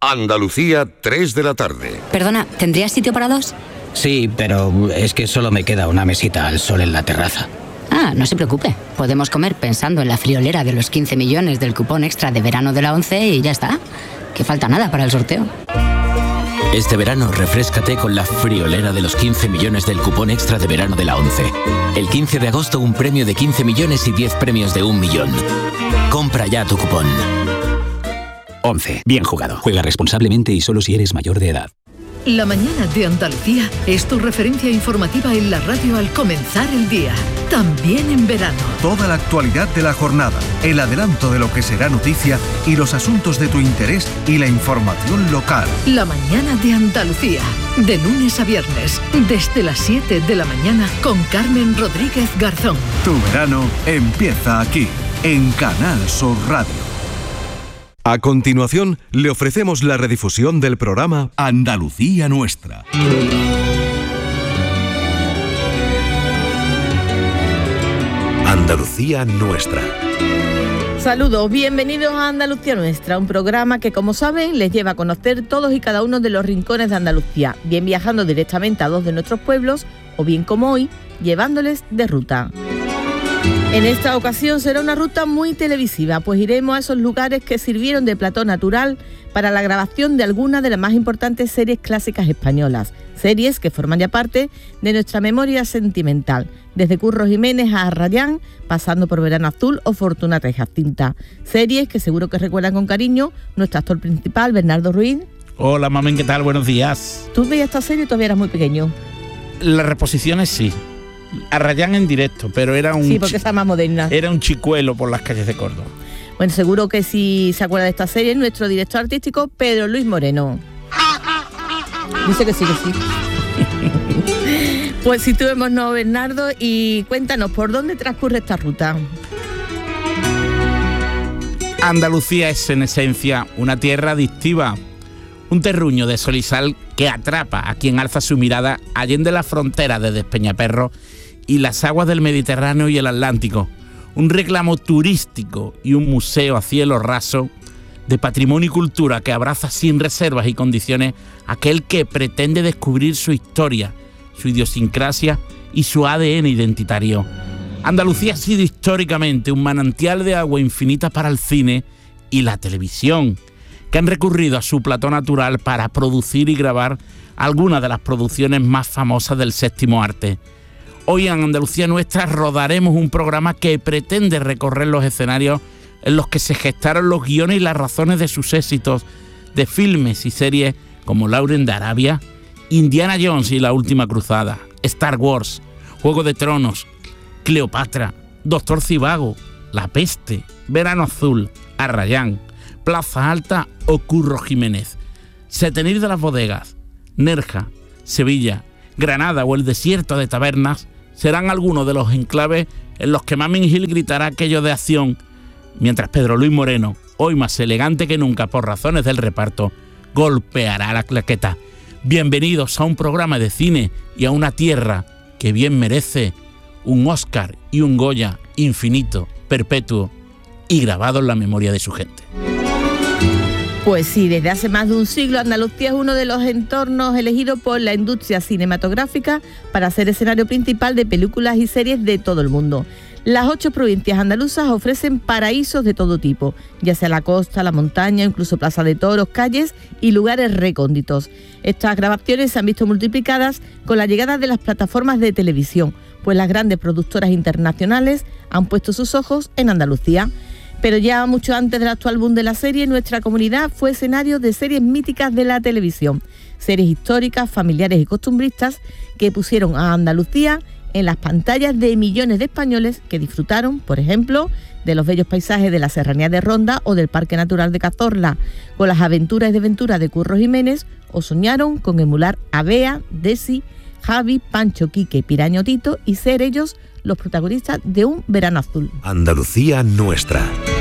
Andalucía, 3 de la tarde. Perdona, ¿tendrías sitio para 2? Sí, pero es que solo me queda una mesita al sol en la terraza. Ah, no se preocupe. Podemos comer pensando en la friolera de los 15 millones del cupón extra de verano de la ONCE y ya está. Que falta nada para el sorteo. Este verano refréscate con la friolera de los 15 millones del cupón extra de verano de la ONCE. El 15 de agosto un premio de 15 millones y 10 premios de 1 millón. Compra ya tu cupón. ONCE. Bien jugado. Juega responsablemente y solo si eres mayor de edad. La mañana de Andalucía es tu referencia informativa en la radio al comenzar el día. También en verano. Toda la actualidad de la jornada, el adelanto de lo que será noticia y los asuntos de tu interés y la información local. La mañana de Andalucía. De lunes a viernes, desde las 7 de la mañana con Carmen Rodríguez Garzón. Tu verano empieza aquí, en Canal Sur Radio. A continuación, le ofrecemos la redifusión del programa Andalucía Nuestra. Andalucía Nuestra. Saludos, bienvenidos a Andalucía Nuestra, un programa que, como saben, les lleva a conocer todos y cada uno de los rincones de Andalucía, bien viajando directamente a 2 de nuestros pueblos, o bien como hoy, llevándoles de ruta. En esta ocasión será una ruta muy televisiva, pues iremos a esos lugares que sirvieron de plató natural para la grabación de algunas de las más importantes series clásicas españolas, series que forman ya parte de nuestra memoria sentimental, desde Curro Jiménez a Arrayán, pasando por Verano Azul o Fortunata y Jacinta, series que seguro que recuerdan con cariño nuestro actor principal, Bernardo Ruiz. Hola, mamen, ¿qué tal? Buenos días. ¿Tú veías esta serie y todavía eras muy pequeño? Las reposiciones sí. Arrayán en directo, pero era un... Sí, porque está más moderna. Era un chicuelo por las calles de Córdoba. Bueno, seguro que si se acuerda de esta serie, nuestro director artístico, Pedro Luis Moreno. Dice que sí, que sí. Pues situémonos, Bernardo, y cuéntanos, ¿por dónde transcurre esta ruta? Andalucía es, en esencia, una tierra adictiva. Un terruño de sol y sal que atrapa a quien alza su mirada allende la frontera de Despeñaperro y las aguas del Mediterráneo y el Atlántico. Un reclamo turístico y un museo a cielo raso de patrimonio y cultura que abraza sin reservas y condiciones a aquel que pretende descubrir su historia, su idiosincrasia y su ADN identitario. Andalucía ha sido históricamente un manantial de agua infinita para el cine y la televisión, que han recurrido a su plató natural para producir y grabar algunas de las producciones más famosas del séptimo arte. Hoy en Andalucía Nuestra rodaremos un programa que pretende recorrer los escenarios en los que se gestaron los guiones y las razones de sus éxitos de filmes y series como Lauren de Arabia, Indiana Jones y la Última Cruzada, Star Wars, Juego de Tronos, Cleopatra, Doctor Cibago, La Peste, Verano Azul, Arrayán, Plaza Alta o Curro Jiménez, Setenir de las Bodegas, Nerja, Sevilla, Granada o el desierto de Tabernas serán algunos de los enclaves en los que Mami Gil gritará aquello de acción, mientras Pedro Luis Moreno, hoy más elegante que nunca por razones del reparto, golpeará la claqueta. Bienvenidos a un programa de cine y a una tierra que bien merece un Oscar y un Goya infinito, perpetuo y grabado en la memoria de su gente. Pues sí, desde hace más de un siglo Andalucía es uno de los entornos elegidos por la industria cinematográfica para ser escenario principal de películas y series de todo el mundo. Las 8 provincias andaluzas ofrecen paraísos de todo tipo, ya sea la costa, la montaña, incluso plaza de toros, calles y lugares recónditos. Estas grabaciones se han visto multiplicadas con la llegada de las plataformas de televisión, pues las grandes productoras internacionales han puesto sus ojos en Andalucía. Pero ya mucho antes del actual boom de la serie, nuestra comunidad fue escenario de series míticas de la televisión, series históricas, familiares y costumbristas que pusieron a Andalucía en las pantallas de millones de españoles que disfrutaron, por ejemplo, de los bellos paisajes de la Serranía de Ronda o del Parque Natural de Cazorla, con las aventuras y desventuras de Curro Jiménez, o soñaron con emular a Bea, Desi, Javi, Pancho, Quique, Piraño, Tito y ser ellos los protagonistas de un Verano Azul. Andalucía Nuestra.